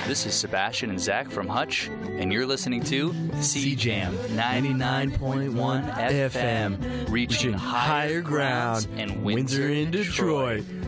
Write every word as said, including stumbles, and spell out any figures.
This is Sebastian and Zach from Hutch, and you're listening to C-Jam ninety-nine point one F M, reaching higher grounds in Windsor and Detroit.